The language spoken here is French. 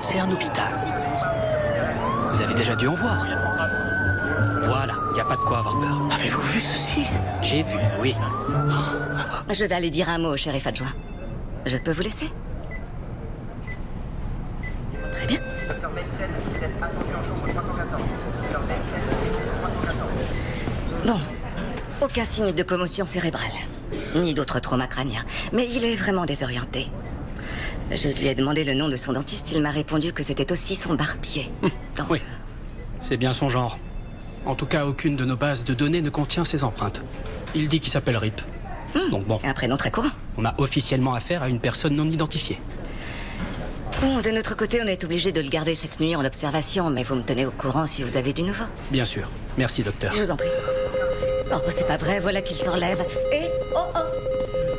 c'est un hôpital. Vous avez déjà dû en voir. Voilà, il n'y a pas de quoi avoir peur. Avez-vous vu ceci? J'ai vu, oui. Je vais aller dire un mot au shérif adjoint. Je peux vous laisser? Très bien. Bon, aucun signe de commotion cérébrale, ni d'autres traumas crâniens, mais il est vraiment désorienté. Je lui ai demandé le nom de son dentiste, il m'a répondu que c'était aussi son barbier. Donc... Oui, c'est bien son genre. En tout cas, aucune de nos bases de données ne contient ses empreintes. Il dit qu'il s'appelle Rip. Donc bon, Un prénom très courant. on a officiellement affaire à une personne non identifiée. Bon, de notre côté, on est obligé de le garder cette nuit en observation, mais vous me tenez au courant si vous avez du nouveau. Bien sûr. Merci, docteur. Je vous en prie. Oh, c'est pas vrai, voilà qu'il s'enlève. Et... Oh, oh